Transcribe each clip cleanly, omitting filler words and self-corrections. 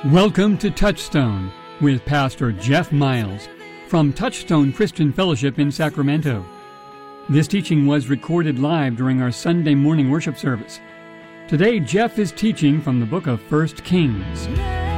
Welcome to Touchstone with Pastor Jeff Miles from Touchstone Christian Fellowship in Sacramento. This teaching was recorded live during our Sunday morning worship service. Today, Jeff is teaching from the book of 1 Kings.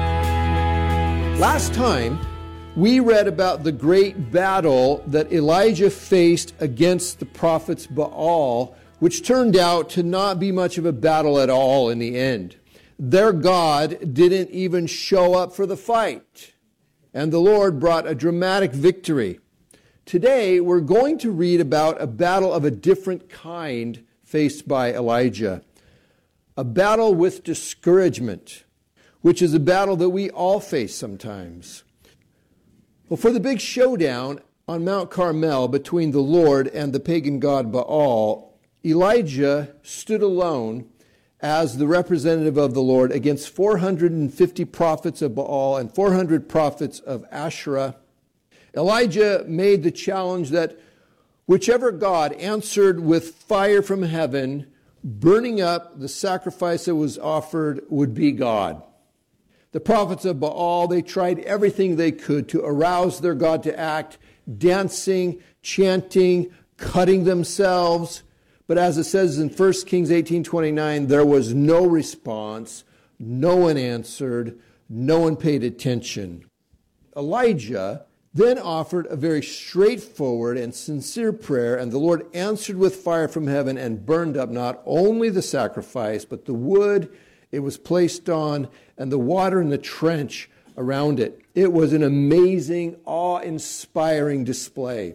Last time, we read about the great battle that Elijah faced against the prophets Baal, which turned out to not be much of a battle at all in the end. Their God didn't even show up for the fight, and the Lord brought a dramatic victory. Today, we're going to read about a battle of a different kind faced by Elijah. A battle with discouragement, which is a battle that we all face sometimes. Well, for the big showdown on Mount Carmel between the Lord and the pagan god Baal, Elijah stood alone as the representative of the Lord against 450 prophets of Baal and 400 prophets of Asherah. Elijah made the challenge that whichever God answered with fire from heaven, burning up the sacrifice that was offered, would be God. The prophets of Baal, they tried everything they could to arouse their God to act, dancing, chanting, cutting themselves. But as it says in 1 Kings 18:29, there was no response, no one answered, no one paid attention. Elijah then offered a very straightforward and sincere prayer, and the Lord answered with fire from heaven and burned up not only the sacrifice, but the wood it was placed on and the water in the trench around it. It was an amazing, awe-inspiring display.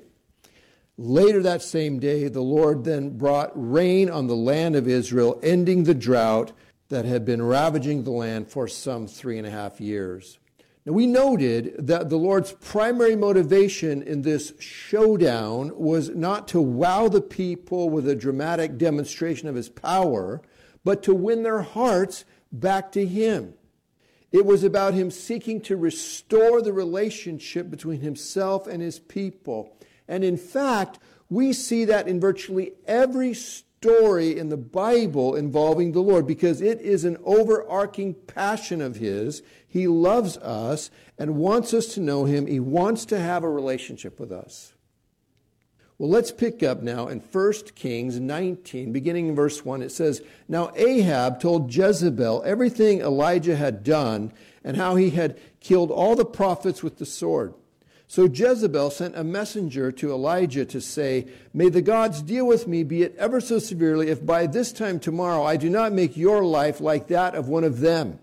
Later that same day, the Lord then brought rain on the land of Israel, ending the drought that had been ravaging the land for some 3.5 years. Now, we noted that the Lord's primary motivation in this showdown was not to wow the people with a dramatic demonstration of his power, but to win their hearts back to him. It was about him seeking to restore the relationship between himself and his people. And in fact, we see that in virtually every story in the Bible involving the Lord, because it is an overarching passion of his. He loves us and wants us to know him. He wants to have a relationship with us. Well, let's pick up now in 1 Kings 19, beginning in verse 1. It says, "Now Ahab told Jezebel everything Elijah had done and how he had killed all the prophets with the sword. So Jezebel sent a messenger to Elijah to say, 'May the gods deal with me, be it ever so severely, if by this time tomorrow I do not make your life like that of one of them.'"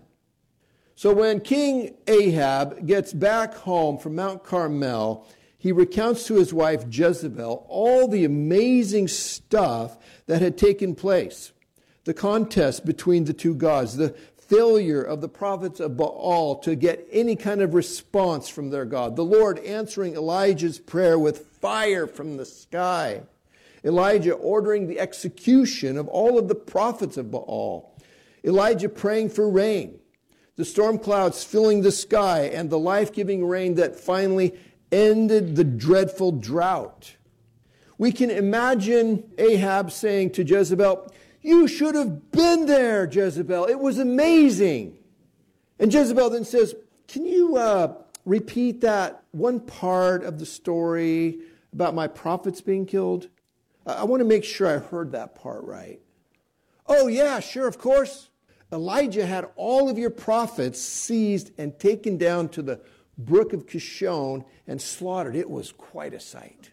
So when King Ahab gets back home from Mount Carmel, he recounts to his wife Jezebel all the amazing stuff that had taken place. The contest between the two gods, the failure of the prophets of Baal to get any kind of response from their God, the Lord answering Elijah's prayer with fire from the sky, Elijah ordering the execution of all of the prophets of Baal, Elijah praying for rain, the storm clouds filling the sky, and the life-giving rain that finally ended the dreadful drought. We can imagine Ahab saying to Jezebel, "You should have been there, Jezebel. It was amazing." And Jezebel then says, "Can you repeat that one part of the story about my prophets being killed? I want to make sure I heard that part right." "Oh, yeah, sure, of course. Elijah had all of your prophets seized and taken down to the brook of Kishon and slaughtered. It was quite a sight."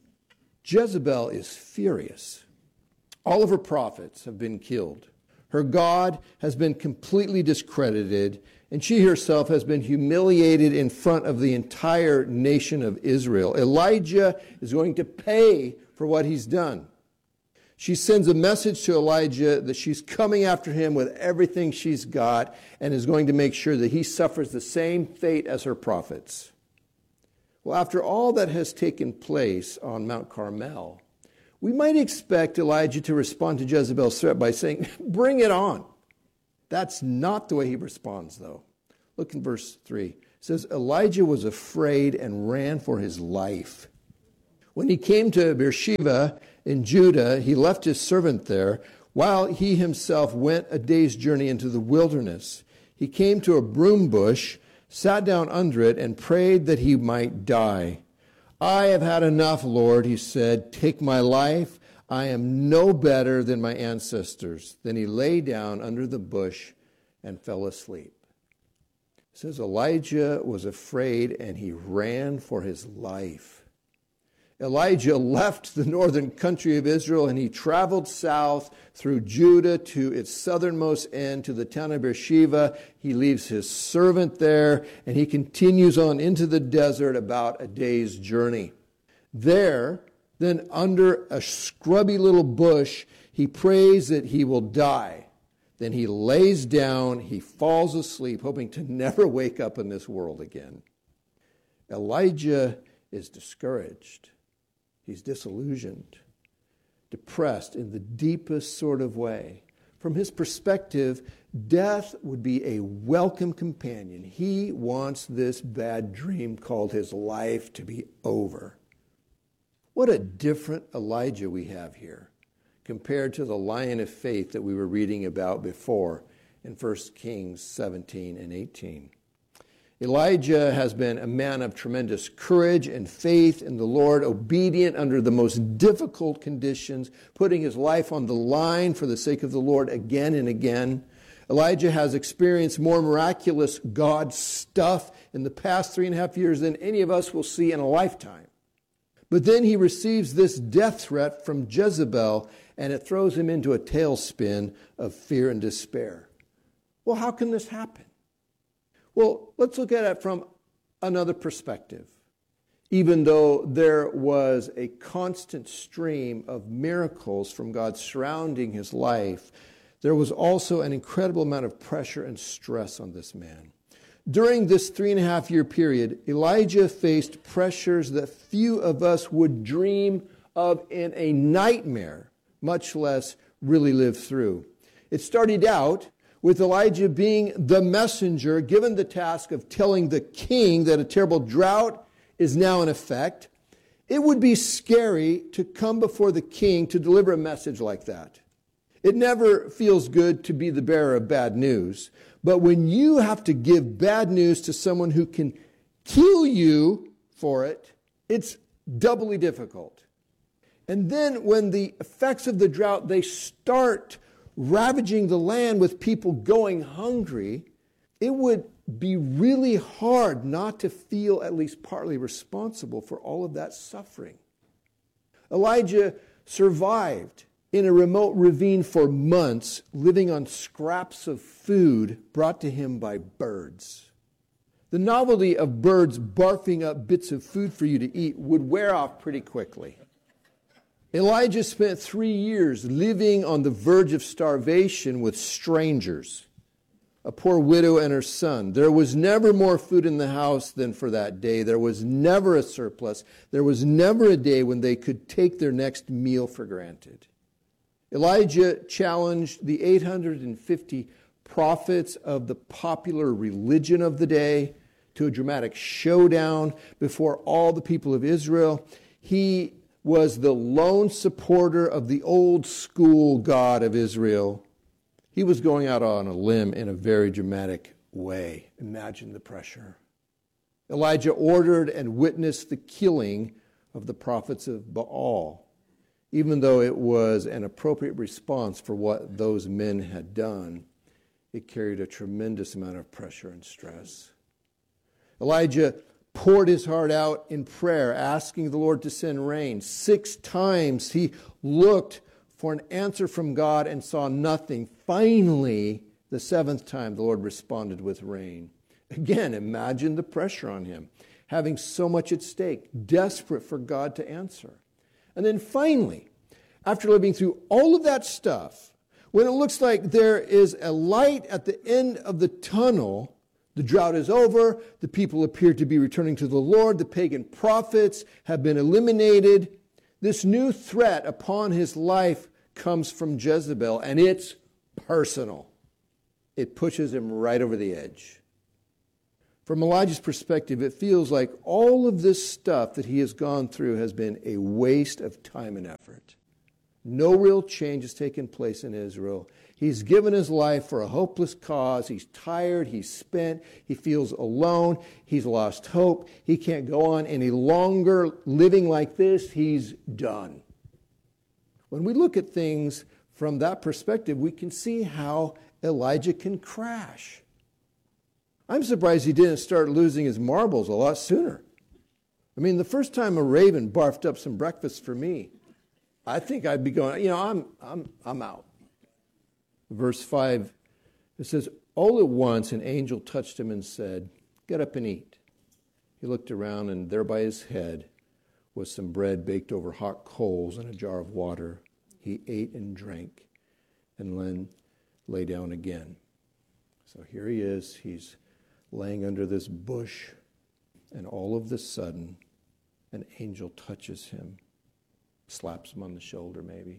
Jezebel is furious. All of her prophets have been killed. Her God has been completely discredited, and she herself has been humiliated in front of the entire nation of Israel. Elijah is going to pay for what he's done. She sends a message to Elijah that she's coming after him with everything she's got and is going to make sure that he suffers the same fate as her prophets. Well, after all that has taken place on Mount Carmel, we might expect Elijah to respond to Jezebel's threat by saying, "Bring it on." That's not the way he responds, though. Look in verse 3. It says, "Elijah was afraid and ran for his life. When he came to Beersheba in Judah, he left his servant there, while he himself went a day's journey into the wilderness. he came to a broom bush, sat down under it, and prayed that he might die. "I have had enough, Lord," he said. "Take my life. I am no better than my ancestors." Then he lay down under the bush and fell asleep. It says Elijah was afraid and he ran for his life. Elijah left the northern country of Israel and he traveled south through Judah to its southernmost end, to the town of Beersheba. He leaves his servant there and he continues on into the desert about a day's journey. There, then under a scrubby little bush, he prays that he will die. Then he lays down, he falls asleep, hoping to never wake up in this world again. Elijah is discouraged. He's disillusioned, depressed in the deepest sort of way. From his perspective, death would be a welcome companion. He wants this bad dream called his life to be over. What a different Elijah we have here compared to the lion of faith that we were reading about before in 1 Kings 17 and 18. Elijah has been a man of tremendous courage and faith in the Lord, obedient under the most difficult conditions, putting his life on the line for the sake of the Lord again and again. Elijah has experienced more miraculous God stuff in the past 3.5 years than any of us will see in a lifetime. But then he receives this death threat from Jezebel, and it throws him into a tailspin of fear and despair. Well, how can this happen? Well, let's look at it from another perspective. Even though there was a constant stream of miracles from God surrounding his life, there was also an incredible amount of pressure and stress on this man. During this 3.5-year period, Elijah faced pressures that few of us would dream of in a nightmare, much less really live through. It started out with Elijah being the messenger given the task of telling the king that a terrible drought is now in effect. It would be scary to come before the king to deliver a message like that. It never feels good to be the bearer of bad news. But when you have to give bad news to someone who can kill you for it, it's doubly difficult. And then when the effects of the drought, they start ravaging the land with people going hungry, it would be really hard not to feel at least partly responsible for all of that suffering. Elijah survived in a remote ravine for months, living on scraps of food brought to him by birds. The novelty of birds barfing up bits of food for you to eat would wear off pretty quickly. Elijah spent 3 years living on the verge of starvation with strangers, a poor widow and her son. There was never more food in the house than for that day. There was never a surplus. There was never a day when they could take their next meal for granted. Elijah challenged the 850 prophets of the popular religion of the day to a dramatic showdown before all the people of Israel. He was the lone supporter of the old school God of Israel. He was going out on a limb in a very dramatic way. Imagine the pressure. Elijah ordered and witnessed the killing of the prophets of Baal, even though it was an appropriate response for what those men had done. It carried a tremendous amount of pressure and stress. Elijah poured his heart out in prayer, asking the Lord to send rain. 6 times he looked for an answer from God and saw nothing. Finally, the 7th time, the Lord responded with rain. Again, imagine the pressure on him, having so much at stake, desperate for God to answer. And then finally, after living through all of that stuff, when it looks like there is a light at the end of the tunnel, the drought is over, the people appear to be returning to the Lord, the pagan prophets have been eliminated. This new threat upon his life comes from Jezebel, and it's personal. It pushes him right over the edge. From Elijah's perspective, it feels like all of this stuff that he has gone through has been a waste of time and effort. No real change has taken place in Israel. He's given his life for a hopeless cause. He's tired. He's spent. He feels alone. He's lost hope. He can't go on any longer living like this. He's done. When we look at things from that perspective, we can see how Elijah can crash. I'm surprised he didn't start losing his marbles a lot sooner. I mean, the first time a raven barfed up some breakfast for me, I think I'd be going, I'm out. Verse 5, it says, all at once an angel touched him and said, get up and eat. He looked around, and there by his head was some bread baked over hot coals and a jar of water. He ate and drank, and then lay down again. So here he is. He's laying under this bush, and all of a sudden, an angel touches him, slaps him on the shoulder maybe.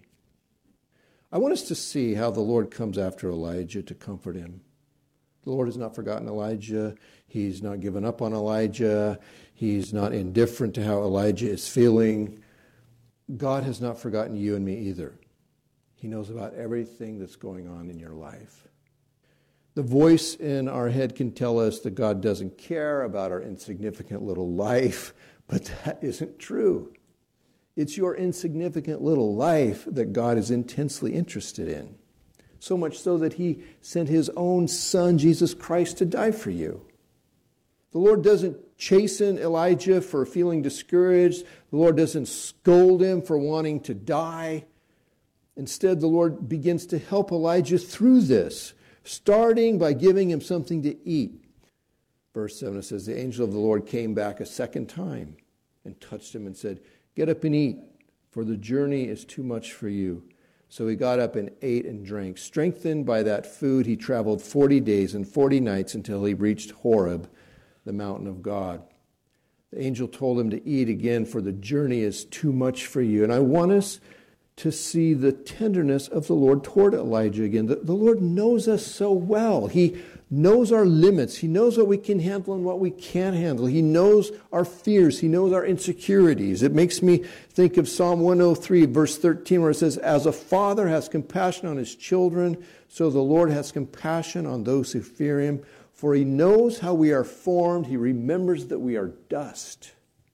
I want us to see how the Lord comes after Elijah to comfort him. The Lord has not forgotten Elijah. He's not given up on Elijah. He's not indifferent to how Elijah is feeling. God has not forgotten you and me either. He knows about everything that's going on in your life. The voice in our head can tell us that God doesn't care about our insignificant little life, but that isn't true. It's your insignificant little life that God is intensely interested in. So much so that he sent his own son, Jesus Christ, to die for you. The Lord doesn't chasten Elijah for feeling discouraged. The Lord doesn't scold him for wanting to die. Instead, the Lord begins to help Elijah through this, starting by giving him something to eat. Verse 7, it says, the angel of the Lord came back a second time and touched him and said, get up and eat, for the journey is too much for you. So he got up and ate and drank. Strengthened by that food, he traveled 40 days and 40 nights until he reached Horeb, the mountain of God. The angel told him to eat again, for the journey is too much for you. And I want us to see the tenderness of the Lord toward Elijah again. The Lord knows us so well. He knows our limits. He knows what we can handle and what we can't handle. He knows our fears. He knows our insecurities. It makes me think of Psalm 103, verse 13, where it says, as a father has compassion on his children, so the Lord has compassion on those who fear him. For he knows how we are formed. He remembers that we are dust.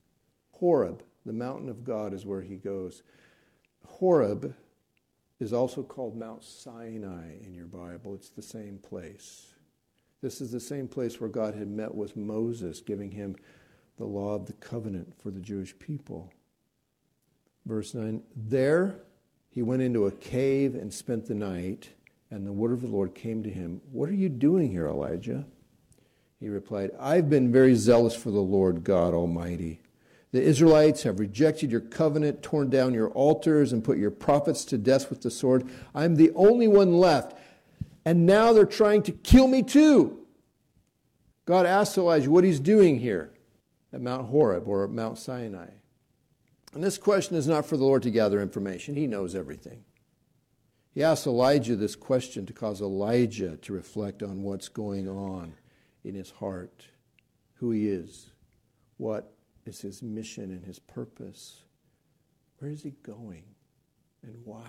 Horeb, the mountain of God, is where he goes. Horeb is also called Mount Sinai in your Bible. It's the same place. This is the same place where God had met with Moses, giving him the law of the covenant for the Jewish people. Verse 9, there he went into a cave and spent the night, and the word of the Lord came to him. What are you doing here, Elijah? He replied, I've been very zealous for the Lord God Almighty. The Israelites have rejected your covenant, torn down your altars, and put your prophets to death with the sword. I'm the only one left, and now they're trying to kill me too. God asked Elijah what he's doing here at Mount Horeb or at Mount Sinai. And this question is not for the Lord to gather information. He knows everything. He asked Elijah this question to cause Elijah to reflect on what's going on in his heart, who he is, what is his mission and his purpose. Where is he going and why?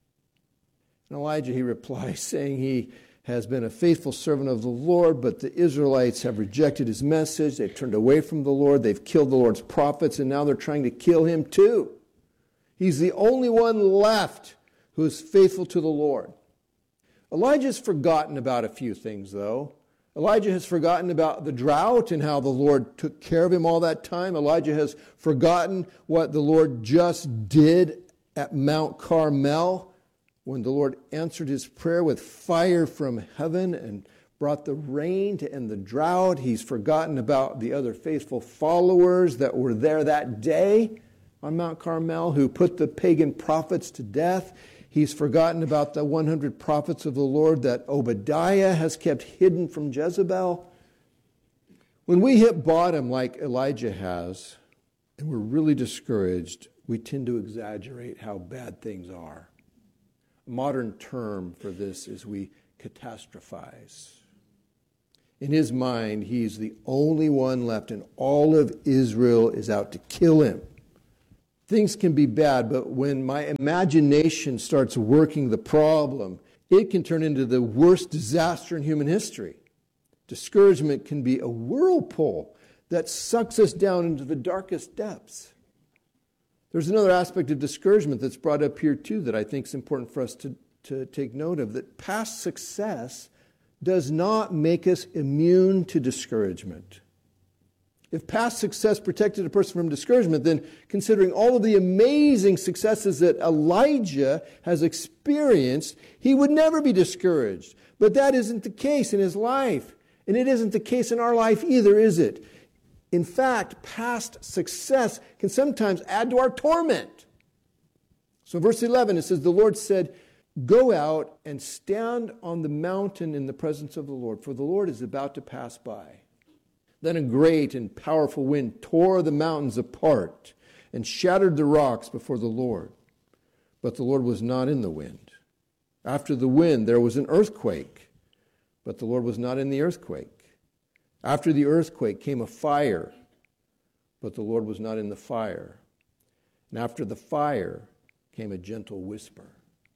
And Elijah, he replies, saying he has been a faithful servant of the Lord, but the Israelites have rejected his message. They've turned away from the Lord. They've killed the Lord's prophets, and now they're trying to kill him too. He's the only one left who is faithful to the Lord. Elijah's forgotten about a few things, though. Elijah has forgotten about the drought and how the Lord took care of him all that time. Elijah has forgotten what the Lord just did at Mount Carmel when the Lord answered his prayer with fire from heaven and brought the rain to end the drought. He's forgotten about the other faithful followers that were there that day on Mount Carmel who put the pagan prophets to death. He's forgotten about the 100 prophets of the Lord that Obadiah has kept hidden from Jezebel. When we hit bottom like Elijah has, and we're really discouraged, we tend to exaggerate how bad things are. A modern term for this is we catastrophize. In his mind, he's the only one left, and all of Israel is out to kill him. Things can be bad, but when my imagination starts working the problem, it can turn into the worst disaster in human history. Discouragement can be a whirlpool that sucks us down into the darkest depths. There's another aspect of discouragement that's brought up here too that I think is important for us to take note of, that past success does not make us immune to discouragement. If past success protected a person from discouragement, then considering all of the amazing successes that Elijah has experienced, he would never be discouraged. But that isn't the case in his life. And it isn't the case in our life either, is it? In fact, past success can sometimes add to our torment. So verse 11, it says, the Lord said, go out and stand on the mountain in the presence of the Lord, for the Lord is about to pass by. Then a great and powerful wind tore the mountains apart and shattered the rocks before the Lord. But the Lord was not in the wind. After the wind, there was an earthquake, but the Lord was not in the earthquake. After the earthquake came a fire, but the Lord was not in the fire. And after the fire came a gentle whisper.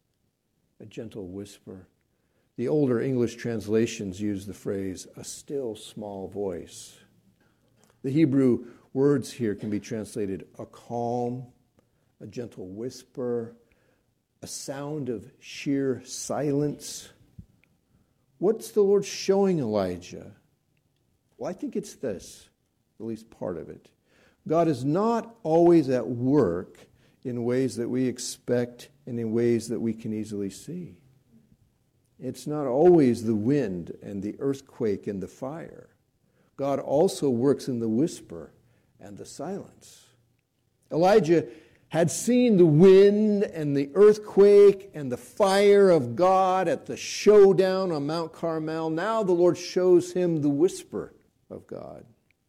A gentle whisper. The older English translations use the phrase, a still small voice. The Hebrew words here can be translated a calm, a gentle whisper, a sound of sheer silence. What's the Lord showing Elijah? Well, I think it's this, at least part of it. God is not always at work in ways that we expect and in ways that we can easily see. It's not always the wind and the earthquake and the fire. God also works in the whisper and the silence. Elijah had seen the wind and the earthquake and the fire of God at the showdown on Mount Carmel. Now the Lord shows him the whisper of God.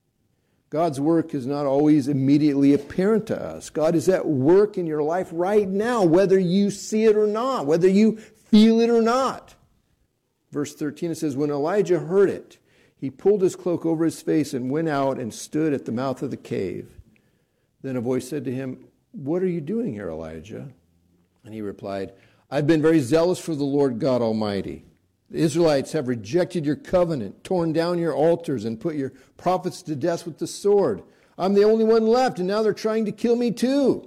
God's work is not always immediately apparent to us. God is at work in your life right now, whether you see it or not, whether you feel it or not. Verse 13, it says, when Elijah heard it, he pulled his cloak over his face and went out and stood at the mouth of the cave. Then a voice said to him, what are you doing here, Elijah? And he replied, I've been very zealous for the Lord God Almighty. The Israelites have rejected your covenant, torn down your altars, and put your prophets to death with the sword. I'm the only one left, and now they're trying to kill me too.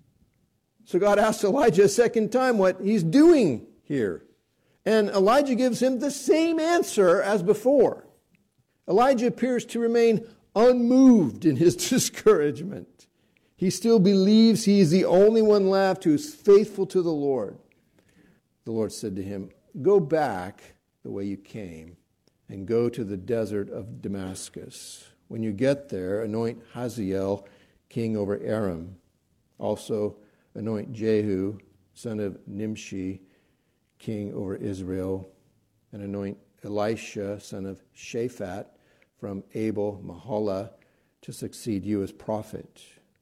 So God asked Elijah a second time what he's doing here. And Elijah gives him the same answer as before. Elijah appears to remain unmoved in his discouragement. He still believes he is the only one left who is faithful to the Lord. The Lord said to him, go back the way you came and go to the desert of Damascus. When you get there, anoint Hazael king over Aram. Also anoint Jehu, son of Nimshi, king over Israel, and anoint Elisha, son of Shaphat, from Abel Mahalah, to succeed you as prophet.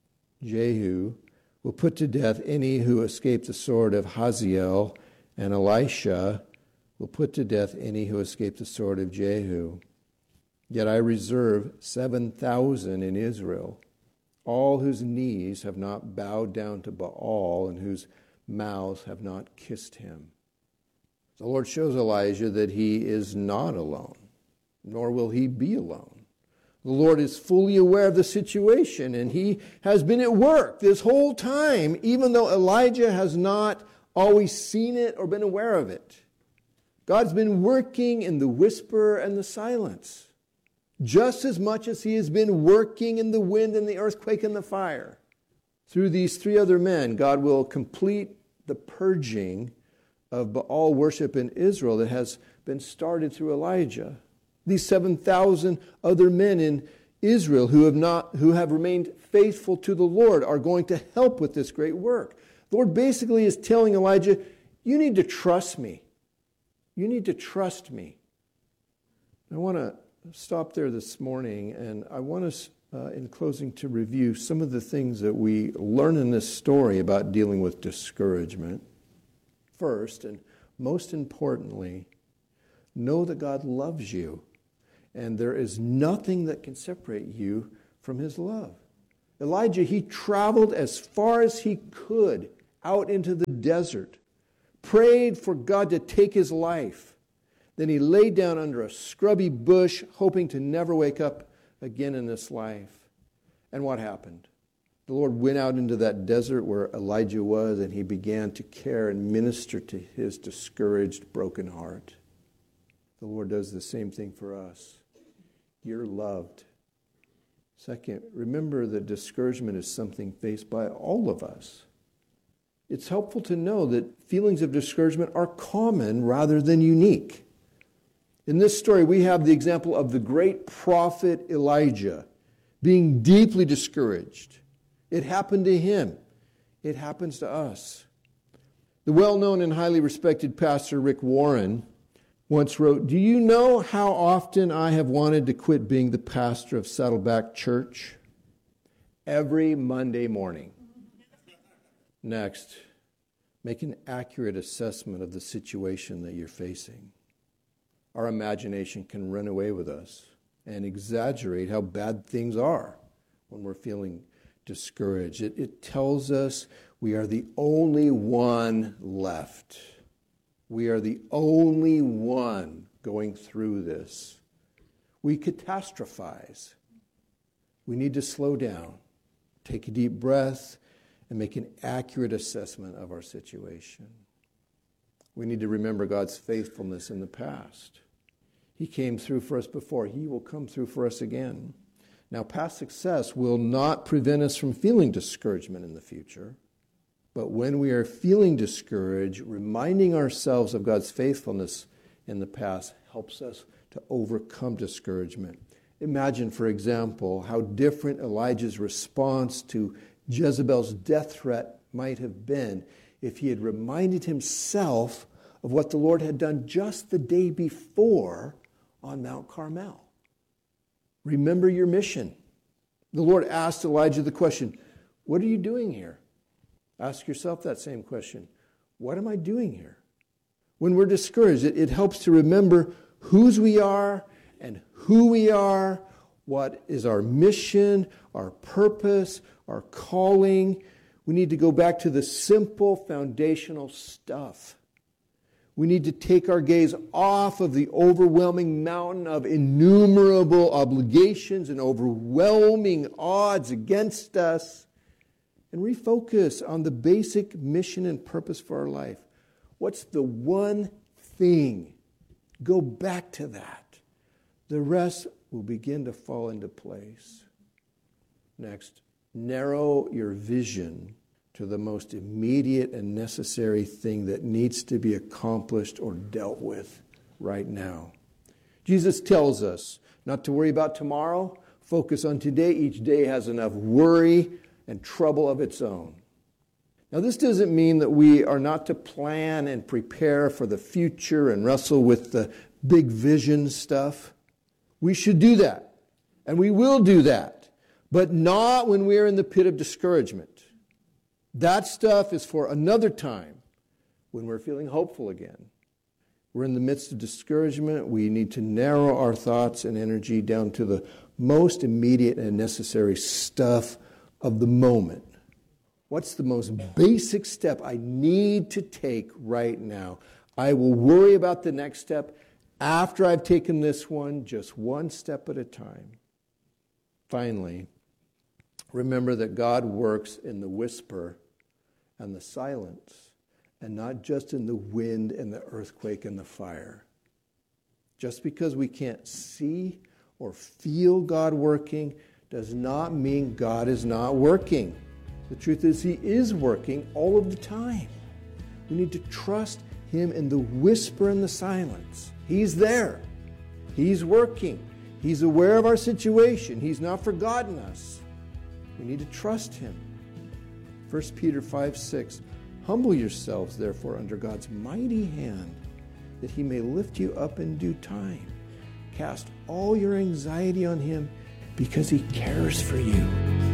Jehu will put to death any who escape the sword of Hazael, and Elisha will put to death any who escape the sword of Jehu. Yet I reserve 7,000 in Israel, all whose knees have not bowed down to Baal and whose mouths have not kissed him. The Lord shows Elijah that he is not alone, nor will he be alone. The Lord is fully aware of the situation, and he has been at work this whole time, even though Elijah has not always seen it or been aware of it. God's been working in the whisper and the silence, just as much as he has been working in the wind and the earthquake and the fire. Through these three other men, God will complete the purging of Baal worship in Israel that has been started through Elijah. These 7,000 other men in Israel who have remained faithful to the Lord are going to help with this great work. The Lord basically is telling Elijah, you need to trust me. You need to trust me. I want to stop there this morning, and I want us, in closing, to review some of the things that we learn in this story about dealing with discouragement. First, and most importantly, know that God loves you, and there is nothing that can separate you from his love. Elijah, he traveled as far as he could out into the desert, prayed for God to take his life. Then he lay down under a scrubby bush, hoping to never wake up again in this life. And what happened? The Lord went out into that desert where Elijah was, and he began to care and minister to his discouraged, broken heart. The Lord does the same thing for us. You're loved. Second, remember that discouragement is something faced by all of us. It's helpful to know that feelings of discouragement are common rather than unique. In this story, we have the example of the great prophet Elijah being deeply discouraged. It happened to him. It happens to us. The well-known and highly respected pastor Rick Warren once wrote, "Do you know how often I have wanted to quit being the pastor of Saddleback Church? Every Monday morning." Next, make an accurate assessment of the situation that you're facing. Our imagination can run away with us and exaggerate how bad things are when we're feeling discouraged. It tells us we are the only one left. We are the only one going through this. We catastrophize. We need to slow down, take a deep breath, and make an accurate assessment of our situation. We need to remember God's faithfulness in the past. He came through for us before. He will come through for us again. Now, past success will not prevent us from feeling discouragement in the future. But when we are feeling discouraged, reminding ourselves of God's faithfulness in the past helps us to overcome discouragement. Imagine, for example, how different Elijah's response to Jezebel's death threat might have been if he had reminded himself of what the Lord had done just the day before on Mount Carmel. Remember your mission. The Lord asked Elijah the question, "What are you doing here?" Ask yourself that same question. What am I doing here? When we're discouraged, it helps to remember whose we are and who we are, what is our mission, our purpose, our calling. We need to go back to the simple foundational stuff. We need to take our gaze off of the overwhelming mountain of innumerable obligations and overwhelming odds against us and refocus on the basic mission and purpose for our life. What's the one thing? Go back to that. The rest will begin to fall into place. Next, narrow your vision to the most immediate and necessary thing that needs to be accomplished or dealt with right now. Jesus tells us not to worry about tomorrow, focus on today. Each day has enough worry and trouble of its own. Now, this doesn't mean that we are not to plan and prepare for the future and wrestle with the big vision stuff. We should do that, and we will do that, but not when we are in the pit of discouragement. That stuff is for another time when we're feeling hopeful again. We're in the midst of discouragement. We need to narrow our thoughts and energy down to the most immediate and necessary stuff of the moment. What's the most basic step I need to take right now? I will worry about the next step after I've taken this one, just one step at a time. Finally, remember that God works in the whisper and the silence, and not just in the wind and the earthquake and the fire. Just because we can't see or feel God working does not mean God is not working. The truth is, He is working all of the time. We need to trust Him in the whisper and the silence. He's there. He's working. He's aware of our situation. He's not forgotten us. We need to trust Him. 1 Peter 5:6, humble yourselves, therefore, under God's mighty hand, that He may lift you up in due time. Cast all your anxiety on Him, because He cares for you.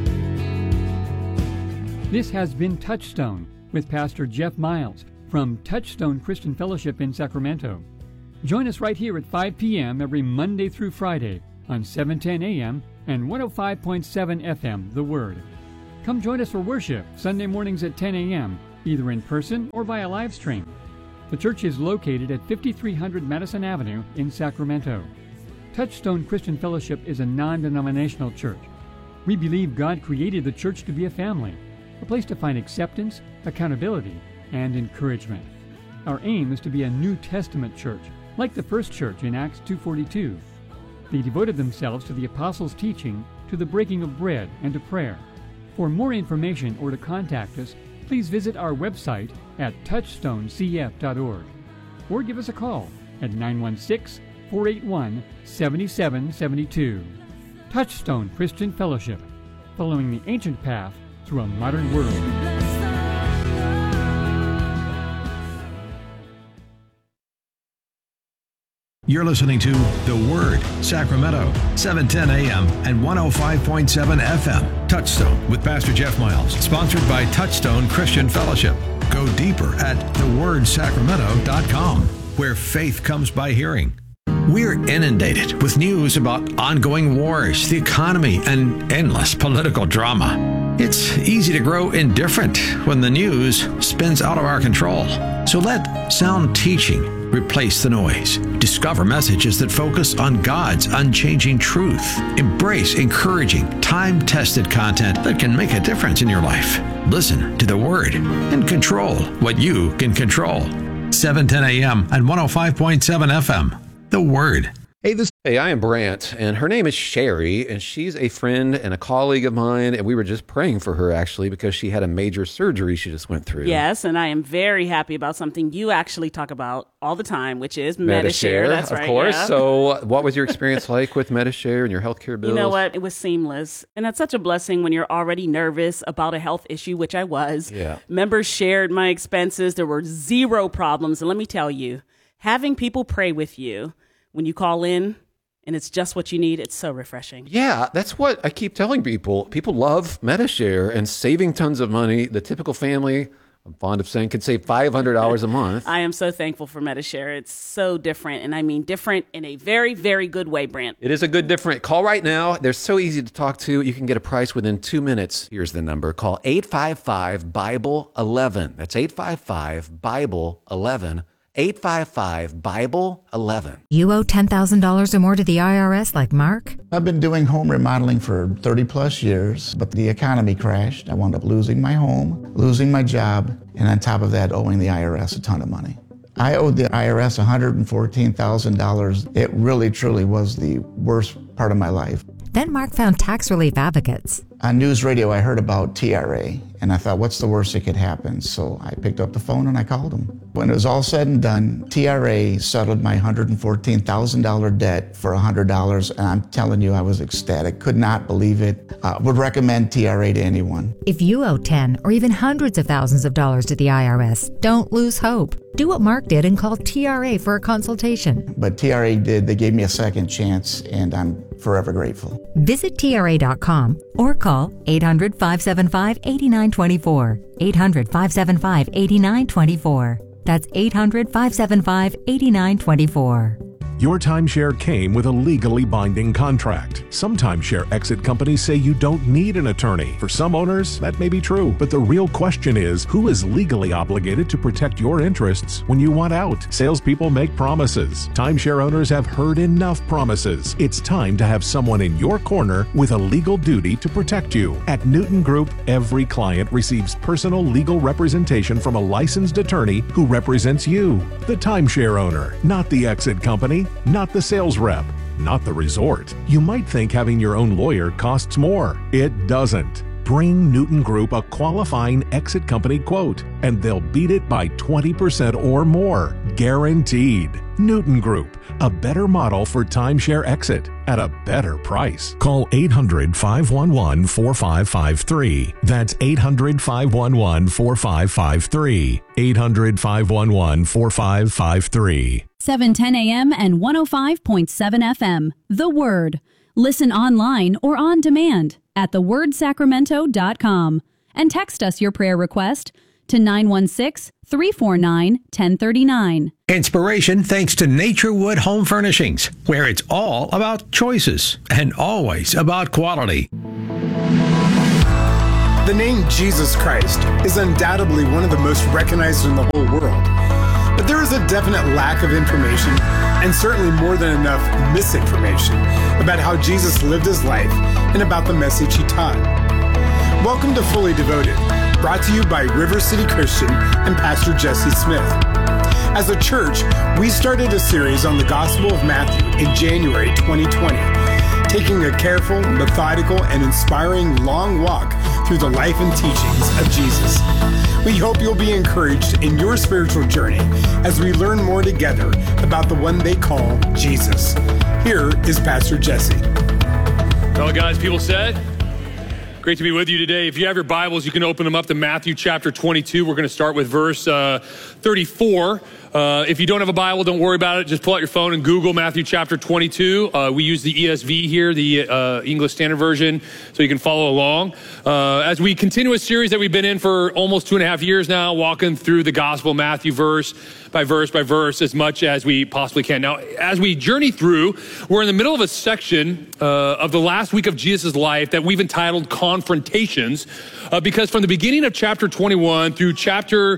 This has been Touchstone with Pastor Jeff Miles from Touchstone Christian Fellowship in Sacramento. Join us right here at 5 p.m. every Monday through Friday on 710 a.m. and 105.7 FM, The Word. Come join us for worship Sunday mornings at 10 a.m., either in person or via live stream. The church is located at 5300 Madison Avenue in Sacramento. Touchstone Christian Fellowship is a non-denominational church. We believe God created the church to be a family, a place to find acceptance, accountability, and encouragement. Our aim is to be a New Testament church, like the first church in Acts 2:42. They devoted themselves to the apostles' teaching, to the breaking of bread, and to prayer. For more information or to contact us, please visit our website at touchstonecf.org or give us a call at 916-481-7772. Touchstone Christian Fellowship, following the ancient path through a modern world. You're listening to The Word, Sacramento, 710 AM and 105.7 FM. Touchstone with Pastor Jeff Miles, sponsored by Touchstone Christian Fellowship. Go deeper at thewordsacramento.com, where faith comes by hearing. We're inundated with news about ongoing wars, the economy, and endless political drama. It's easy to grow indifferent when the news spins out of our control. So let sound teaching replace the noise. Discover messages that focus on God's unchanging truth. Embrace encouraging, time-tested content that can make a difference in your life. Listen to the Word and control what you can control. 710 AM and 105.7 FM. The Word. Hey, I am Brant, and her name is Sherry, and she's a friend and a colleague of mine, and we were just praying for her, actually, because she had a major surgery she just went through. Yes, and I am very happy about something you actually talk about all the time, which is Medi-Share. That's right. Of course. Yeah. So what was your experience like with Medi-Share and your healthcare bills? You know what? It was seamless, and that's such a blessing when you're already nervous about a health issue, which I was. Yeah. Members shared my expenses. There were zero problems, and let me tell you, having people pray with you when you call in, and it's just what you need, it's so refreshing. Yeah, that's what I keep telling people. People love Medi-Share and saving tons of money. The typical family, I'm fond of saying, could save $500 a month. I am so thankful for Medi-Share. It's so different, and I mean different in a very, very good way, Brant. It is a good different. Call right now. They're so easy to talk to. You can get a price within 2 minutes. Here's the number. Call 855-BIBLE-11. That's 855-BIBLE-11. 855-BIBLE-11. You owe $10,000 or more to the IRS like Mark? I've been doing home remodeling for 30 plus years, but the economy crashed. I wound up losing my home, losing my job, and on top of that, owing the IRS a ton of money. I owed the IRS $114,000. It really, truly was the worst part of my life. Then Mark found tax relief advocates. On news radio, I heard about TRA, and I thought, what's the worst that could happen? So I picked up the phone and I called them. When it was all said and done, TRA settled my $114,000 debt for $100, and I'm telling you, I was ecstatic. Could not believe it. Would recommend TRA to anyone. If you owe 10 or even hundreds of thousands of dollars to the IRS, don't lose hope. Do what Mark did and call TRA for a consultation. But TRA did. They gave me a second chance, and I'm forever grateful. Visit TRA.com or call 800-575-8924. 800-575-8924. That's 800-575-8924. Your timeshare came with a legally binding contract. Some timeshare exit companies say you don't need an attorney. For some owners, that may be true. But the real question is, who is legally obligated to protect your interests when you want out? Salespeople make promises. Timeshare owners have heard enough promises. It's time to have someone in your corner with a legal duty to protect you. At Newton Group, every client receives personal legal representation from a licensed attorney who represents you, the timeshare owner, not the exit company. Not the sales rep, not the resort. You might think having your own lawyer costs more. It doesn't. Bring Newton Group a qualifying exit company quote, and they'll beat it by 20% or more. Guaranteed. Newton Group, a better model for timeshare exit at a better price. Call 800-511-4553. That's 800-511-4553. 800-511-4553. 710 AM and 105.7 FM. The Word. Listen online or on demand at thewordsacramento.com and text us your prayer request to 916-349-1039. Inspiration thanks to Naturewood Home Furnishings, where it's all about choices and always about quality. The name Jesus Christ is undoubtedly one of the most recognized in the whole world. But there is a definite lack of information, and certainly more than enough misinformation about how Jesus lived his life and about the message he taught. Welcome to Fully Devoted, brought to you by River City Christian and Pastor Jesse Smith. As a church, we started a series on the Gospel of Matthew in January 2020, taking a careful, methodical, and inspiring long walk through the life and teachings of Jesus. We hope you'll be encouraged in your spiritual journey as we learn more together about the one they call Jesus. Here is Pastor Jesse. Well, guys, people said, great to be with you today. If you have your Bibles, you can open them up to Matthew chapter 22. We're going to start with verse 34. If you don't have a Bible, don't worry about it. Just pull out your phone and Google Matthew chapter 22. We use the ESV here, the English Standard Version, so you can follow along. As we continue a series that we've been in for almost 2.5 years now, walking through the Gospel of Matthew verse by verse as much as we possibly can. Now, as we journey through, we're in the middle of a section of the last week of Jesus' life that we've entitled Confrontations, because from the beginning of chapter 21 through chapter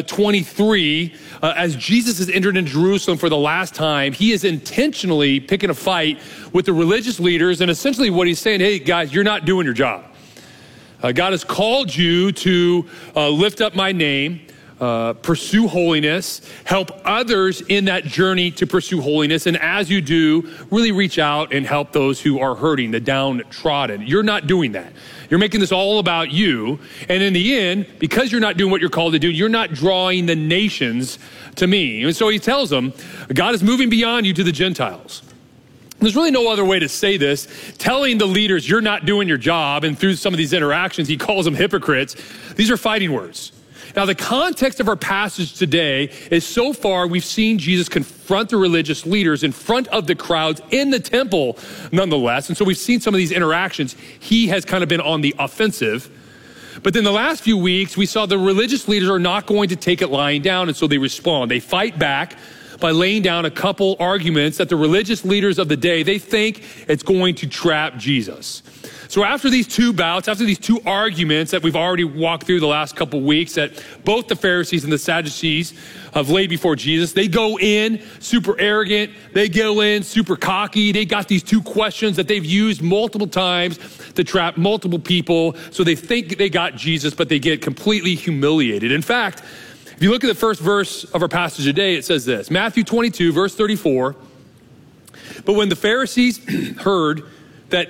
23, as Jesus has entered into Jerusalem for the last time, he is intentionally picking a fight with the religious leaders, and essentially what he's saying, hey guys, you're not doing your job. God has called you to lift up my name, pursue holiness, help others in that journey to pursue holiness, and as you do, really reach out and help those who are hurting, the downtrodden. You're not doing that. You're making this all about you, and in the end, because you're not doing what you're called to do, you're not drawing the nations to me. And so he tells them, God is moving beyond you to the Gentiles. There's really no other way to say this. Telling the leaders you're not doing your job, and through some of these interactions, he calls them hypocrites. These are fighting words. Now, the context of our passage today is so far we've seen Jesus confront the religious leaders in front of the crowds in the temple nonetheless. And so we've seen some of these interactions. He has kind of been on the offensive. But then the last few weeks, we saw the religious leaders are not going to take it lying down, and so they respond. They fight back by laying down a couple arguments that the religious leaders of the day, they think it's going to trap Jesus. So after these two bouts, after these two arguments that we've already walked through the last couple weeks that both the Pharisees and the Sadducees have laid before Jesus, they go in super arrogant, they go in super cocky, they got these two questions that they've used multiple times to trap multiple people, so they think they got Jesus, but they get completely humiliated. In fact, if you look at the first verse of our passage today, it says this, Matthew 22, verse 34, but when the Pharisees heard that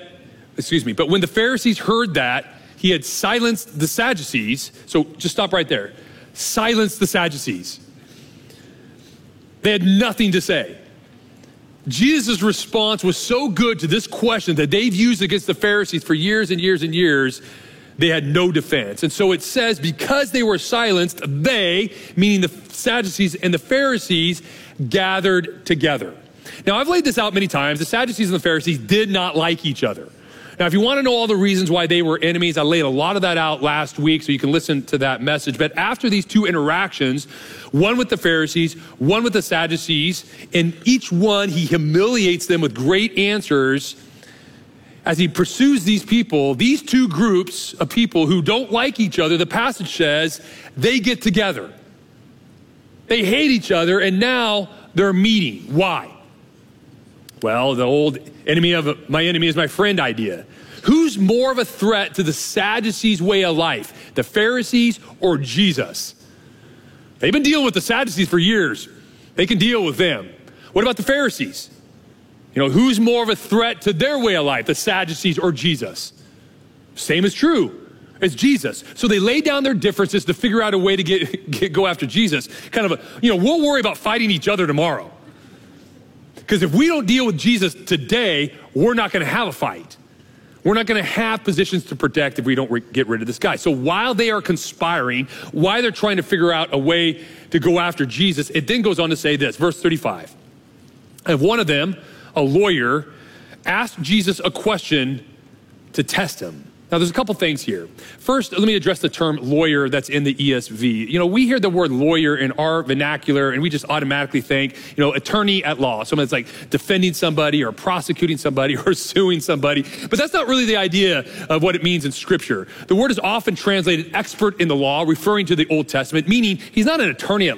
he had silenced the Sadducees, so just stop right there. Silenced the Sadducees. They had nothing to say. Jesus' response was so good to this question that they've used against the Pharisees for years and years and years, they had no defense. And so it says, because they were silenced, they, meaning the Sadducees and the Pharisees, gathered together. Now, I've laid this out many times. The Sadducees and the Pharisees did not like each other. Now, if you want to know all the reasons why they were enemies, I laid a lot of that out last week, so you can listen to that message. But after these two interactions, one with the Pharisees, one with the Sadducees, in each one, he humiliates them with great answers. As he pursues these people, these two groups of people who don't like each other, the passage says, they get together. They hate each other, and now they're meeting. Why? Well, the old enemy of my enemy is my friend idea. Who's more of a threat to the Sadducees' way of life, the Pharisees or Jesus? They've been dealing with the Sadducees for years. They can deal with them. What about the Pharisees? You know, who's more of a threat to their way of life, the Sadducees or Jesus? Same is true. It's Jesus. So they lay down their differences to figure out a way to go after Jesus. Kind of we'll worry about fighting each other tomorrow. Because if we don't deal with Jesus today, we're not going to have a fight. We're not going to have positions to protect if we don't get rid of this guy. So while they are conspiring, while they're trying to figure out a way to go after Jesus, it then goes on to say this, verse 35. And one of them, a lawyer, asked Jesus a question to test him. Now, there's a couple things here. First, let me address the term lawyer that's in the ESV. You know, we hear the word lawyer in our vernacular, and we just automatically think, attorney at law. Someone that's like defending somebody or prosecuting somebody or suing somebody. But that's not really the idea of what it means in Scripture. The word is often translated expert in the law, referring to the Old Testament, meaning he's not an attorney at